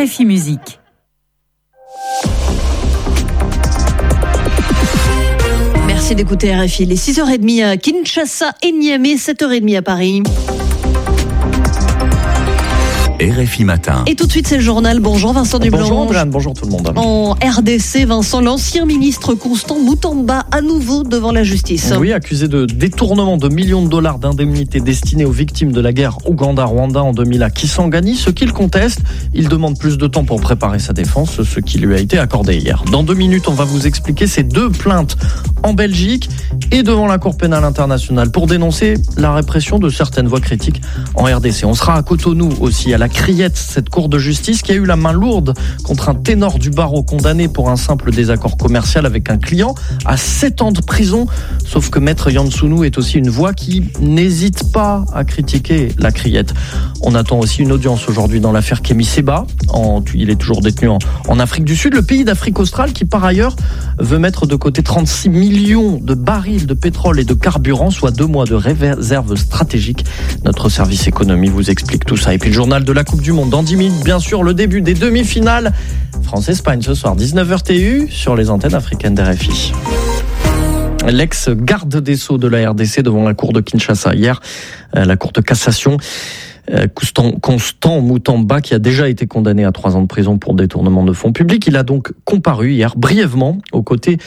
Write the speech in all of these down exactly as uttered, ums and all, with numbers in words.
R F I Musique. Merci d'écouter R F I. Il est six heures trente à Kinshasa et Niamey, sept heures trente à Paris. R F I Matin. Et tout de suite, c'est le journal. Bonjour Vincent Dublanche. Bonjour Andréane, bonjour tout le monde. En R D C, Vincent, l'ancien ministre Constant Mutamba à nouveau devant la justice. Oui, accusé de détournement de millions de dollars d'indemnités destinées aux victimes de la guerre Ouganda-Rwanda en deux mille à Kisangani. Ce qu'il conteste, il demande plus de temps pour préparer sa défense, ce qui lui a été accordé hier. Dans deux minutes, on va vous expliquer ces deux plaintes en Belgique et devant la Cour pénale internationale pour dénoncer la répression de certaines voix critiques en R D C. On sera à Cotonou aussi, à la Criette, cette cour de justice qui a eu la main lourde contre un ténor du barreau condamné pour un simple désaccord commercial avec un client à sept ans de prison. Sauf que Maître Yansounou est aussi une voix qui n'hésite pas à critiquer la Criette. On attend aussi une audience aujourd'hui dans l'affaire Kémy Séba. En, il est toujours détenu en, en Afrique du Sud, le pays d'Afrique australe qui par ailleurs veut mettre de côté trente-six millions de barils de pétrole et de carburant, soit deux mois de réserve stratégique. Notre service économie vous explique tout ça. Et puis le journal de la Coupe du Monde dans dix minutes, bien sûr, le début des demi-finales. France-Espagne ce soir, dix-neuf heures T U, sur les antennes africaines d'R F I. L'ex-garde des Sceaux de la R D C devant la cour de Kinshasa. Hier, la cour de cassation. Constant, Constant Mutamba, qui a déjà été condamné à trois ans de prison pour détournement de fonds publics. Il a donc comparu hier brièvement aux côtés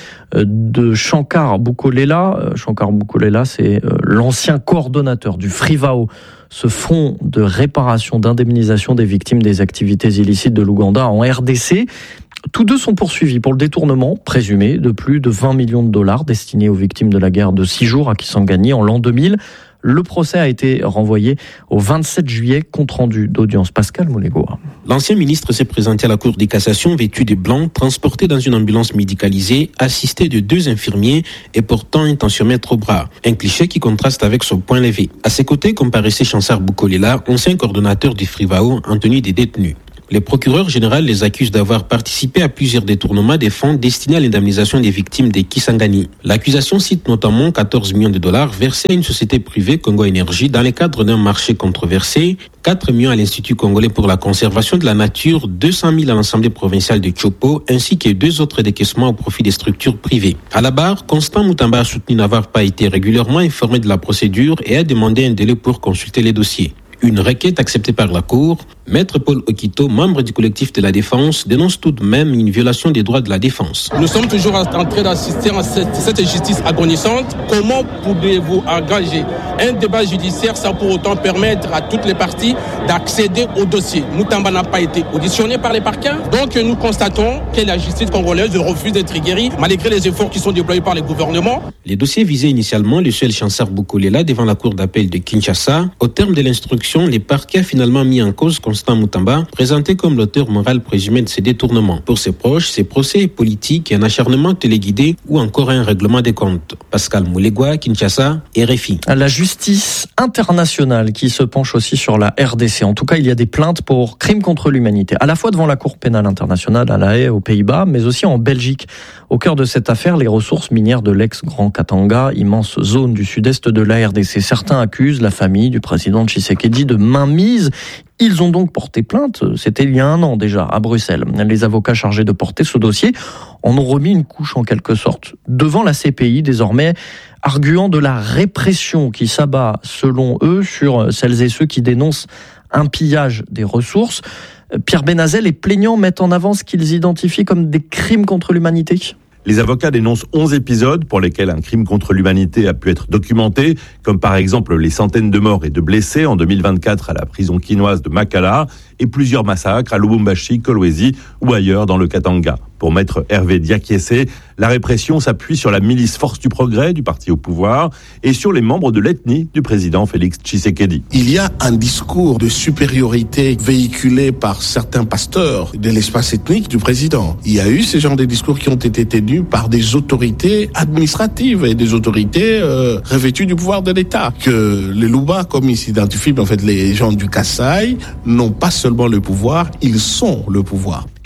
de Shankar Bukolela. Shankar Bukolela, c'est l'ancien coordonnateur du Frivao, ce fonds de réparation, d'indemnisation des victimes des activités illicites de l'Ouganda en R D C. Tous deux sont poursuivis pour le détournement présumé de plus de vingt millions de dollars destinés aux victimes de la guerre de six jours à Kisangani en l'an deux mille. Le procès a été renvoyé au vingt-sept juillet, compte rendu d'audience. Pascal Moulégoa. L'ancien ministre s'est présenté à la Cour de cassation vêtu de blanc, transporté dans une ambulance médicalisée, assisté de deux infirmiers et portant un tensiomètre au bras. Un cliché qui contraste avec son poing levé. À ses côtés comparaissait Shankar Bukolela, ancien coordonnateur du Frivao, en tenue des détenus. Le procureur général les accuse d'avoir participé à plusieurs détournements des fonds destinés à l'indemnisation des victimes des Kisangani. L'accusation cite notamment quatorze millions de dollars versés à une société privée, Congo Énergie, dans le cadre d'un marché controversé, quatre millions à l'Institut congolais pour la conservation de la nature, deux cent mille à l'Assemblée provinciale de Chopo, ainsi que deux autres décaissements au profit des structures privées. À la barre, Constant Mutamba a soutenu n'avoir pas été régulièrement informé de la procédure et a demandé un délai pour consulter les dossiers. Une requête acceptée par la Cour. Maître Paul Okito, membre du collectif de la défense, dénonce tout de même une violation des droits de la défense. Nous sommes toujours en train d'assister à cette, cette justice agonisante. Comment pouvez-vous engager un débat judiciaire sans pour autant permettre à toutes les parties d'accéder au dossier? Mutamba n'a pas été auditionné par les parquets. Donc nous constatons que la justice congolaise refuse d'être guérie malgré les efforts qui sont déployés par les gouvernements. Les dossiers visaient initialement le seul Shankar Bukolela devant la cour d'appel de Kinshasa. Au terme de l'instruction, les parquets ont finalement mis en cause Constant Mutamba, présenté comme l'auteur moral présumé de ces détournements. Pour ses proches, ces procès politiques et un acharnement téléguidé ou encore un règlement des comptes. Pascal Moulégoa, Kinshasa, R F I. La justice internationale qui se penche aussi sur la R D C. En tout cas, il y a des plaintes pour crimes contre l'humanité, à la fois devant la Cour pénale internationale à La Haye, aux Pays-Bas, mais aussi en Belgique. Au cœur de cette affaire, les ressources minières de l'ex-Grand Katanga, immense zone du sud-est de la R D C. Certains accusent la famille du président Tshisekedi de mainmise. Ils ont donc porté plainte, c'était il y a un an déjà, à Bruxelles. Les avocats chargés de porter ce dossier en ont remis une couche en quelque sorte, devant la C P I désormais, arguant de la répression qui s'abat, selon eux, sur celles et ceux qui dénoncent un pillage des ressources. Pierre Benazel, les plaignants mettent en avant ce qu'ils identifient comme des crimes contre l'humanité. Les avocats dénoncent onze épisodes pour lesquels un crime contre l'humanité a pu être documenté, comme par exemple les centaines de morts et de blessés en deux mille vingt-quatre à la prison quinoise de Makala et plusieurs massacres à Lubumbashi, Kolwezi ou ailleurs dans le Katanga. Pour maître Hervé Diakiese, la répression s'appuie sur la milice Force du Progrès du parti au pouvoir et sur les membres de l'ethnie du président Félix Tshisekedi. Il y a un discours de supériorité véhiculé par certains pasteurs de l'espace ethnique du président. Il y a eu ce genre de discours qui ont été tenus par des autorités administratives et des autorités euh, revêtues du pouvoir de l'État. Que les Luba, comme ils s'identifient, en fait, les gens du Kasaï, n'ont pas seulement le pouvoir, ils sont le pouvoir.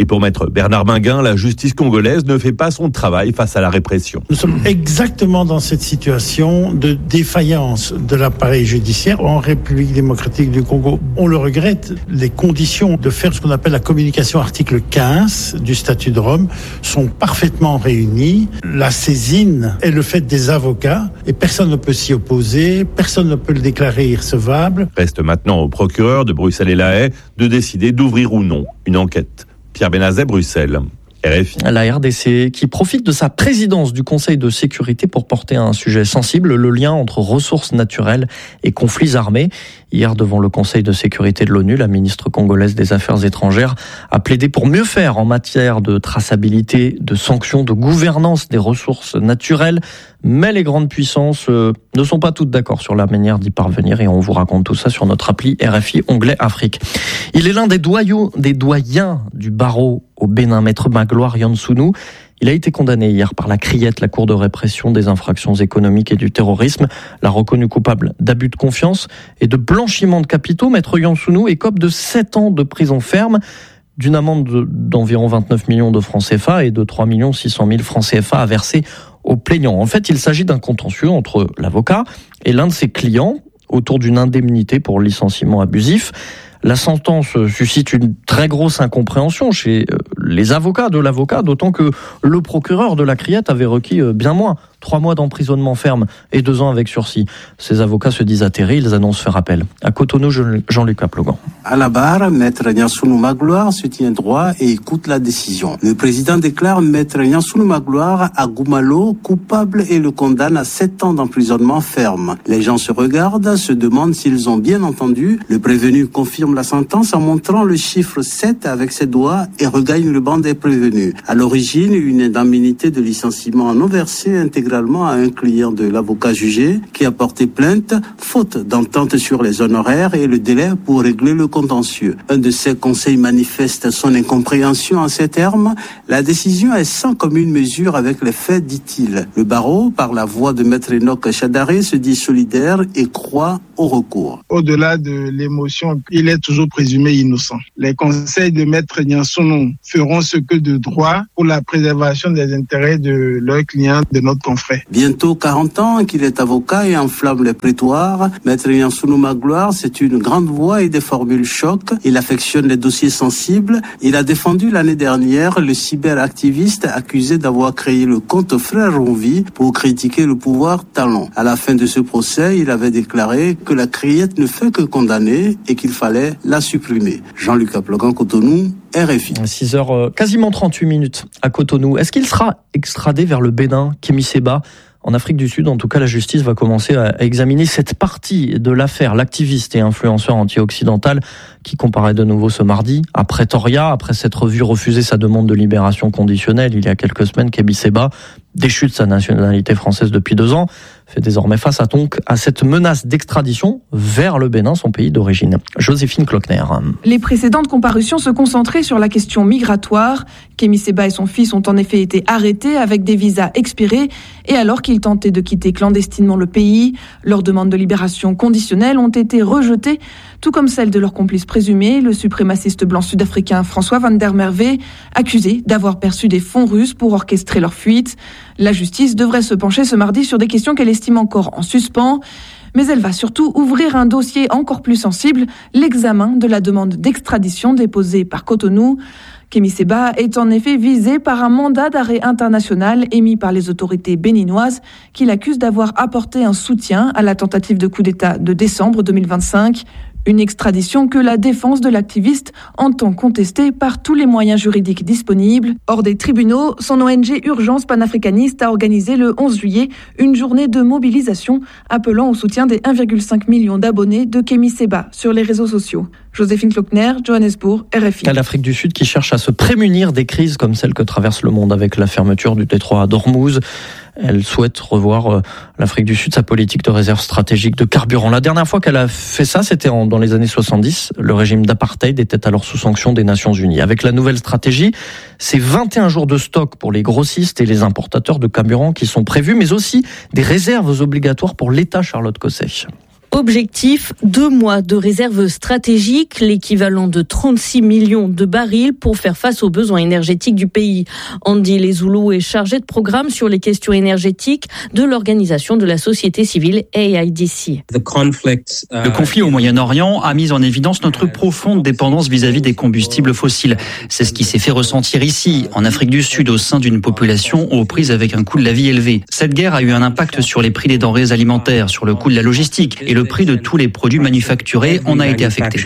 Et pour maître Bernard Minguin, la justice congolaise ne fait pas son travail face à la répression. Nous sommes exactement dans cette situation de défaillance de l'appareil judiciaire en République démocratique du Congo. On le regrette, les conditions de faire ce qu'on appelle la communication article quinze du statut de Rome sont parfaitement réunies. La saisine est le fait des avocats et personne ne peut s'y opposer, personne ne peut le déclarer irrecevable. Reste maintenant au procureur de Bruxelles et La Haye de décider d'ouvrir ou non une enquête. Pierre Benazet, Bruxelles. R F I. La R D C qui profite de sa présidence du Conseil de sécurité pour porter un sujet sensible, le lien entre ressources naturelles et conflits armés. Hier, devant le Conseil de sécurité de l'ONU, la ministre congolaise des Affaires étrangères a plaidé pour mieux faire en matière de traçabilité, de sanctions, de gouvernance des ressources naturelles. Mais les grandes puissances euh, ne sont pas toutes d'accord sur la manière d'y parvenir et on vous raconte tout ça sur notre appli R F I onglet Afrique. Il est l'un des doyens, des doyens du barreau au Bénin, maître Magloire Yansounou. Il a été condamné hier par la Criette, la Cour de répression des infractions économiques et du terrorisme, l'a reconnu coupable d'abus de confiance et de blanchiment de capitaux. Maître Yansounou écope de sept ans de prison ferme, d'une amende de, d'environ vingt-neuf millions de francs C F A et de trois millions six cent mille francs C F A à verser aux plaignants. En fait, il s'agit d'un contentieux entre l'avocat et l'un de ses clients autour d'une indemnité pour licenciement abusif. La sentence suscite une très grosse incompréhension chez les avocats de l'avocat, d'autant que le procureur de la Criette avait requis bien moins, trois mois d'emprisonnement ferme et deux ans avec sursis. Ces avocats se disent atterrés, ils annoncent faire appel. À Cotonou, Jean-Luc Aplogan. À la barre, maître Yansounou Magloire se tient droit et écoute la décision. Le président déclare maître Yansounou Magloire à Goumalo coupable et le condamne à sept ans d'emprisonnement ferme. Les gens se regardent, se demandent s'ils ont bien entendu. Le prévenu confirme la sentence en montrant le chiffre sept avec ses doigts et regagne le banc des prévenus. À l'origine, une indemnité de licenciement non versée intégralement à un client de l'avocat jugé qui a porté plainte, faute d'entente sur les honoraires et le délai pour régler le contentieux. Un de ses conseils manifeste son incompréhension en ces termes. La décision est sans commune mesure avec les faits, dit-il. Le barreau, par la voix de maître Enoch Chadaré, se dit solidaire et croit au recours. Au-delà de l'émotion, il est toujours présumé innocent. Les conseils de maître Yansounou feront ce que de droit pour la préservation des intérêts de leurs clients, de notre confrère. Bientôt quarante ans qu'il est avocat et enflamme les prétoires, maître Yansounou Magloire, c'est une grande voix et des formules choc. Il affectionne les dossiers sensibles. Il a défendu l'année dernière le cyberactiviste accusé d'avoir créé le compte Frère Ronvi pour critiquer le pouvoir Talon. À la fin de ce procès, il avait déclaré que la Criette ne fait que condamner et qu'il fallait la supprimer. Jean-Luc Aplogan, Cotonou, R F I. six heures, quasiment trente-huit minutes à Cotonou. Est-ce qu'il sera extradé vers le Bénin, Kémy Séba ? En Afrique du Sud, en tout cas, la justice va commencer à examiner cette partie de l'affaire. L'activiste et influenceur anti-occidental qui comparaît de nouveau ce mardi à Pretoria, après s'être vu refuser sa demande de libération conditionnelle il y a quelques semaines, Kémy Séba, déchu de sa nationalité française depuis deux ans, fait désormais face à, donc, à cette menace d'extradition vers le Bénin, son pays d'origine. Joséphine Klockner. Les précédentes comparutions se concentraient sur la question migratoire. Kémy Séba et son fils ont en effet été arrêtés avec des visas expirés et alors qu'ils tentaient de quitter clandestinement le pays, leurs demandes de libération conditionnelle ont été rejetées, tout comme celles de leur complice présumé, le suprémaciste blanc sud-africain François van der Merwe, accusé d'avoir perçu des fonds russes pour orchestrer leur fuite. La justice devrait se pencher ce mardi sur des questions qu'elle estime encore en suspens. Mais elle va surtout ouvrir un dossier encore plus sensible, l'examen de la demande d'extradition déposée par Cotonou. Kémy Séba est en effet visé par un mandat d'arrêt international émis par les autorités béninoises qui l'accusent d'avoir apporté un soutien à la tentative de coup d'État de décembre deux mille vingt-cinq. Une extradition que la défense de l'activiste entend contester par tous les moyens juridiques disponibles. Hors des tribunaux, son O N G Urgence panafricaniste a organisé le onze juillet une journée de mobilisation appelant au soutien des un virgule cinq million d'abonnés de Kémy Séba sur les réseaux sociaux. Joséphine Klockner, Johannesburg, R F I. À l'Afrique du Sud qui cherche à se prémunir des crises comme celle que traverse le monde avec la fermeture du détroit d'Ormuz. Elle souhaite revoir, euh, l'Afrique du Sud, sa politique de réserve stratégique de carburant. La dernière fois qu'elle a fait ça, c'était en, dans les années soixante-dix. Le régime d'apartheid était alors sous sanction des Nations Unies. Avec la nouvelle stratégie, c'est vingt et un jours de stock pour les grossistes et les importateurs de carburant qui sont prévus, mais aussi des réserves obligatoires pour l'État Charlotte Cosset. Objectif, deux mois de réserve stratégique, l'équivalent de trente-six millions de barils pour faire face aux besoins énergétiques du pays. Andy Lezoulou est chargé de programme sur les questions énergétiques de l'organisation de la société civile A I D C. Le conflit au Moyen-Orient a mis en évidence notre profonde dépendance vis-à-vis des combustibles fossiles. C'est ce qui s'est fait ressentir ici, en Afrique du Sud, au sein d'une population aux prises avec un coût de la vie élevé. Cette guerre a eu un impact sur les prix des denrées alimentaires, sur le coût de la logistique et le prix de tous les produits manufacturés en a été affecté.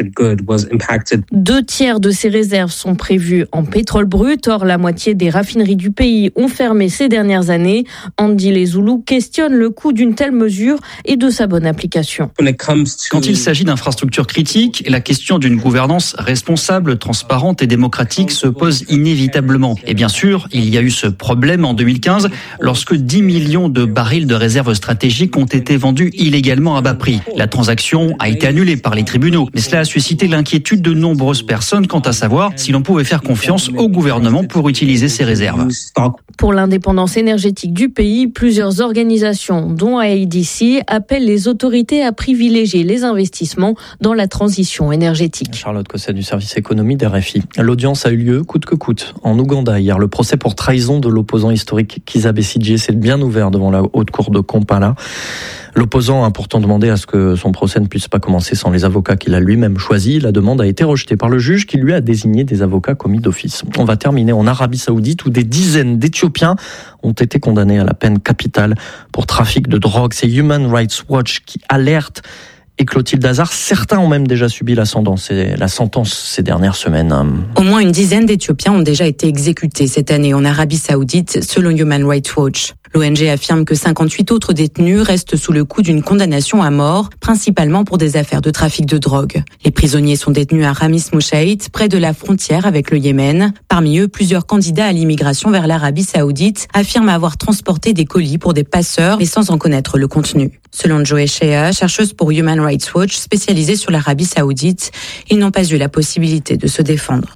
Deux tiers de ces réserves sont prévues en pétrole brut. Or, la moitié des raffineries du pays ont fermé ces dernières années. Andy Lezoulou questionne le coût d'une telle mesure et de sa bonne application. Quand il s'agit d'infrastructures critiques, la question d'une gouvernance responsable, transparente et démocratique se pose inévitablement. Et bien sûr, il y a eu ce problème en deux mille quinze lorsque dix millions de barils de réserves stratégiques ont été vendus illégalement à bas prix. La transaction a été annulée par les tribunaux, mais cela a suscité l'inquiétude de nombreuses personnes quant à savoir si l'on pouvait faire confiance au gouvernement pour utiliser ces réserves. Pour l'indépendance énergétique du pays, plusieurs organisations, dont A I D C, appellent les autorités à privilégier les investissements dans la transition énergétique. Charlotte Cosset du service économie d'R F I. L'audience a eu lieu coûte que coûte en Ouganda hier. Le procès pour trahison de l'opposant historique Kizza Besigye s'est bien ouvert devant la haute cour de Kampala. L'opposant a pourtant demandé à ce que son procès ne puisse pas commencer sans les avocats qu'il a lui-même choisis. La demande a été rejetée par le juge qui lui a désigné des avocats commis d'office. On va terminer en Arabie Saoudite où des dizaines d'Éthiopiens ont été condamnés à la peine capitale pour trafic de drogue. C'est Human Rights Watch qui alerte. Et Clotilde Hazard, certains ont même déjà subi la sentence, la sentence ces dernières semaines. Au moins une dizaine d'Éthiopiens ont déjà été exécutés cette année en Arabie Saoudite, selon Human Rights Watch. L'O N G affirme que cinquante-huit autres détenus restent sous le coup d'une condamnation à mort, principalement pour des affaires de trafic de drogue. Les prisonniers sont détenus à Ramis Mouchaït, près de la frontière avec le Yémen. Parmi eux, plusieurs candidats à l'immigration vers l'Arabie Saoudite affirment avoir transporté des colis pour des passeurs, mais sans en connaître le contenu. Selon Joy Shea, chercheuse pour Human Rights Watch spécialisée sur l'Arabie Saoudite, ils n'ont pas eu la possibilité de se défendre.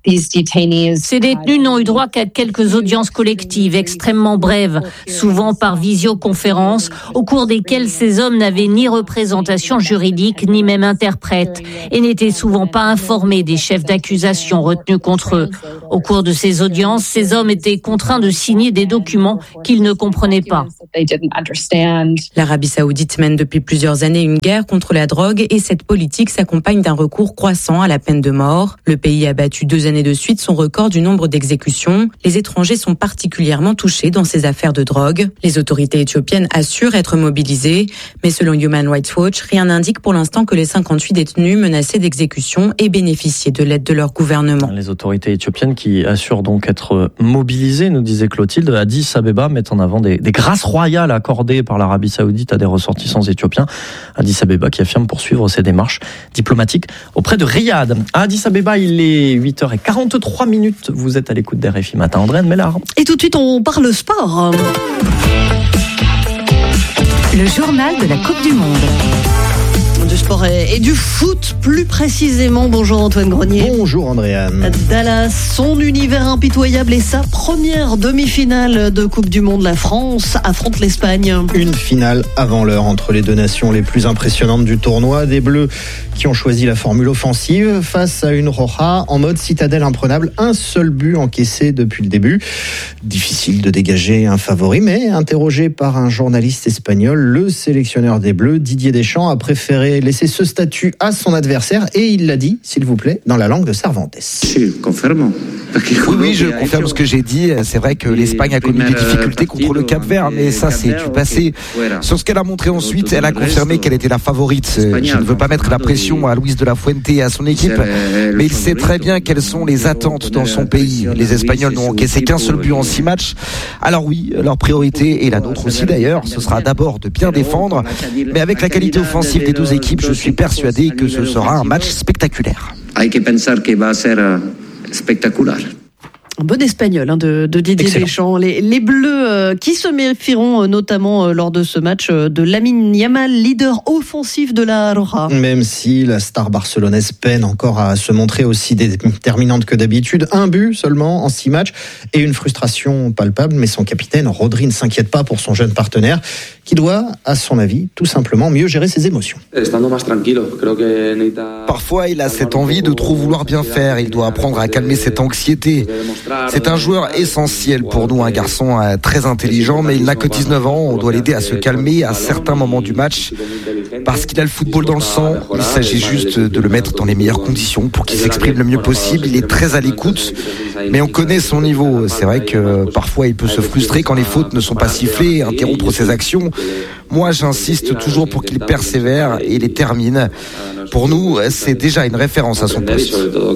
Ces détenus n'ont eu droit qu'à quelques audiences collectives extrêmement brèves, souvent par visioconférence, au cours desquelles ces hommes n'avaient ni représentation juridique, ni même interprète, et n'étaient souvent pas informés des chefs d'accusation retenus contre eux. Au cours de ces audiences, ces hommes étaient contraints de signer des documents qu'ils ne comprenaient pas. L'Arabie Saoudite mène depuis plusieurs années une guerre contre la drogue et cette politique s'accompagne d'un recours croissant à la peine de mort. Le pays a battu deux années de suite son record du nombre d'exécutions. Les étrangers sont particulièrement touchés dans ces affaires de drogue. Les autorités éthiopiennes assurent être mobilisées, mais selon Human Rights Watch, rien n'indique pour l'instant que les cinquante-huit détenus menacés d'exécution aient bénéficié de l'aide de leur gouvernement. Les autorités éthiopiennes qui assurent donc être mobilisées, nous disait Clotilde, Addis Abeba met en avant des, des grâces royales accordées par l'Arabie Saoudite à des ressortissants éthiopiens. Addis Abeba qui affirme poursuivre ses démarches diplomatiques auprès de Riyad. À Addis Abeba, il est huit heures quarante-trois minutes. Vous êtes à l'écoute d'R F I Matin. Andréane Mellard. Et tout de suite, on parle sport. Le journal de la Coupe du Monde. Du sport et, et du foot plus précisément. Bonjour Antoine Grenier. Bonjour Andréane. Dallas, son univers impitoyable et sa première demi-finale de Coupe du Monde. La France affronte l'Espagne. Une finale avant l'heure entre les deux nations les plus impressionnantes du tournoi. Des Bleus qui ont choisi la formule offensive face à une Roja en mode citadelle imprenable. Un seul but encaissé depuis le début. Difficile de dégager un favori, mais interrogé par un journaliste espagnol, le sélectionneur des Bleus, Didier Deschamps, a préféré laisser ce statut à son adversaire et il l'a dit, s'il vous plaît, dans la langue de Cervantes. Oui, confirme. Oui, oui, je confirme ce que j'ai dit. C'est vrai que l'Espagne a connu des difficultés contre le Cap-Vert, mais ça, c'est du passé. Sur ce qu'elle a montré ensuite, elle a confirmé qu'elle était la favorite. Je ne veux pas mettre la pression à Luis de la Fuente et à son équipe, mais il sait très bien quelles sont les attentes dans son pays. Les Espagnols n'ont encaissé qu'un seul but en six matchs. Alors oui, leur priorité, et la nôtre aussi d'ailleurs, ce sera d'abord de bien défendre, mais avec la qualité offensive des deux équipes, je suis persuadé que ce sera un match spectaculaire. Hay que pensar que va a ser spectaculaire. Un bon espagnol hein, de, de Didier Excellent. Deschamps. Les, les Bleus euh, qui se méfieront euh, notamment euh, lors de ce match euh, de Lamine Yamal, leader offensif de la Roja. Même si la star barcelonaise peine encore à se montrer aussi déterminante que d'habitude. Un but seulement en six matchs et une frustration palpable. Mais son capitaine, Rodri, ne s'inquiète pas pour son jeune partenaire. qui doit, à son avis, tout simplement mieux gérer ses émotions. Parfois, il a cette envie de trop vouloir bien faire. Il doit apprendre à calmer cette anxiété. C'est un joueur essentiel pour nous, un garçon très intelligent, mais il n'a que dix-neuf ans. On doit l'aider à se calmer à certains moments du match parce qu'il a le football dans le sang. Il s'agit juste de le mettre dans les meilleures conditions pour qu'il s'exprime le mieux possible. Il est très à l'écoute, mais on connaît son niveau. C'est vrai que parfois il peut se frustrer quand les fautes ne sont pas sifflées, interrompre ses actions. Moi, j'insiste toujours pour qu'il persévère et les termine. Pour nous, c'est déjà une référence à son poste.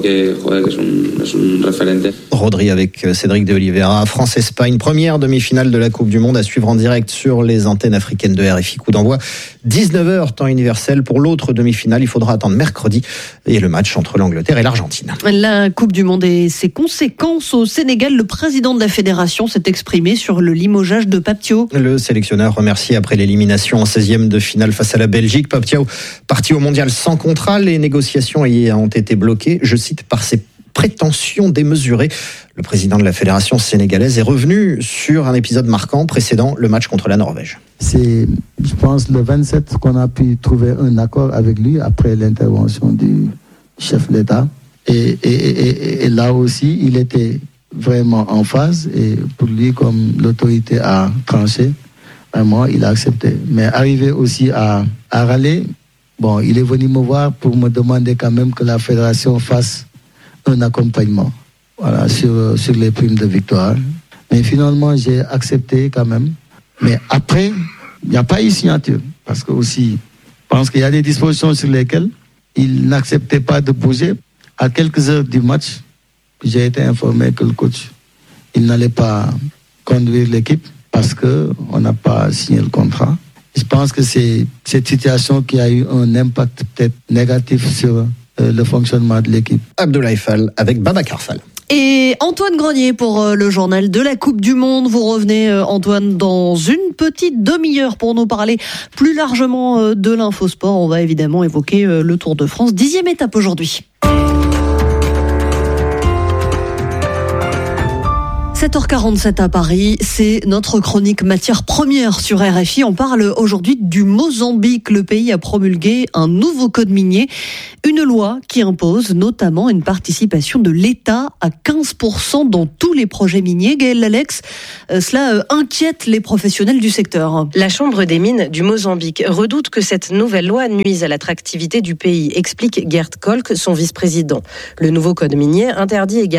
Rodri avec Cédric de Oliveira, France-Espagne, première demi-finale de la Coupe du Monde à suivre en direct sur les antennes africaines de R F I. Coup d'envoi dix-neuf heures, temps universel. Pour l'autre demi-finale, il faudra attendre mercredi et le match entre l'Angleterre et l'Argentine. La Coupe du Monde et ses conséquences au Sénégal. Le président de la fédération s'est exprimé sur le limogeage de Pape Thiaw. Le sélectionneur remercie après l'élimination en seizième de finale face à la Belgique. Pape Thiaw, parti au mondial sans contrat, les négociations ont été bloquées, je cite, par ses prétentions démesurées. Le président de la fédération sénégalaise est revenu sur un épisode marquant précédant le match contre la Norvège. C'est, je pense, le vingt-sept qu'on a pu trouver un accord avec lui après l'intervention du chef d'État. Et, et, et, et là aussi, il était vraiment en phase. Et pour lui, comme l'autorité a tranché, vraiment, il a accepté. Mais arrivé aussi à, à râler, bon, il est venu me voir pour me demander quand même que la fédération fasse un accompagnement, voilà, sur, sur les primes de victoire. Mais finalement, j'ai accepté quand même. Mais après, il n'y a pas eu signature. Parce que aussi, je pense qu'il y a des dispositions sur lesquelles il n'acceptait pas de bouger. À quelques heures du match, j'ai été informé que le coach, il n'allait pas conduire l'équipe parce qu'on n'a pas signé le contrat. Je pense que c'est cette situation qui a eu un impact peut-être négatif sur euh, le fonctionnement de l'équipe. Abdoulaye Fall avec Babacar Fall. Et Antoine Grenier pour le journal de la Coupe du Monde. Vous revenez, Antoine, dans une petite demi-heure pour nous parler plus largement de l'infosport. On va évidemment évoquer le Tour de France, dixième étape aujourd'hui. sept heures quarante-sept à Paris, c'est notre chronique matière première sur R F I. On parle aujourd'hui du Mozambique. Le pays a promulgué un nouveau code minier, une loi qui impose notamment une participation de l'État à quinze pour cent dans tous les projets miniers. Gaëlle Alex, euh, cela euh, inquiète les professionnels du secteur. La Chambre des mines du Mozambique redoute que cette nouvelle loi nuise à l'attractivité du pays, explique Gert Kolk, son vice-président. Le nouveau code minier interdit également